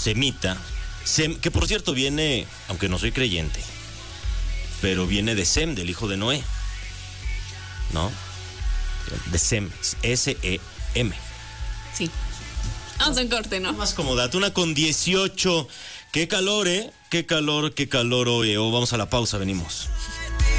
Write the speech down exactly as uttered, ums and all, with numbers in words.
semita, Sem, que por cierto viene, aunque no soy creyente, pero viene de Sem, del hijo de Noé, ¿no? De Sem, S E M. Sí. Vamos a un corte, ¿no? Más como dato, una con dieciocho. Qué calor, ¿eh? Qué calor, qué calor hoy. Oh, vamos a la pausa, venimos.